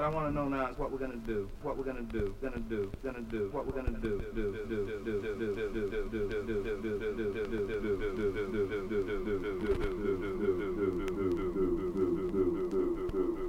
I want to know now is what we're gonna do. What we're gonna do. Gonna do. Gonna do. What we're gonna do. Do. Do. Do. Do. Do. Do. Do.